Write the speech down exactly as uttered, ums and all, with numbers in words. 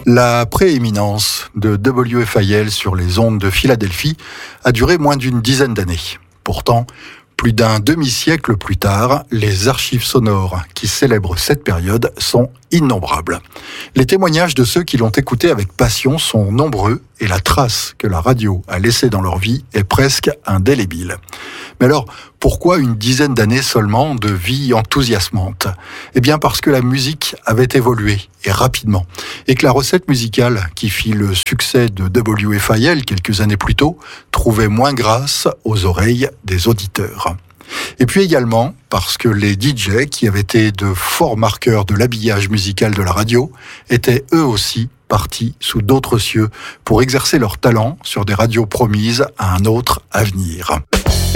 La prééminence de W F I L sur les ondes de Philadelphie a duré moins d'une dizaine d'années. Pourtant, plus d'un demi-siècle plus tard, les archives sonores qui célèbrent cette période sont innombrables. Les témoignages de ceux qui l'ont écouté avec passion sont nombreux et la trace que la radio a laissée dans leur vie est presque indélébile. Mais alors, pourquoi une dizaine d'années seulement de vie enthousiasmante ? Eh bien parce que la musique avait évolué, et rapidement, et que la recette musicale qui fit le succès de W F I L quelques années plus tôt trouvait moins grâce aux oreilles des auditeurs. Et puis également parce que les D J, qui avaient été de forts marqueurs de l'habillage musical de la radio, étaient eux aussi partis sous d'autres cieux pour exercer leur talent sur des radios promises à un autre avenir.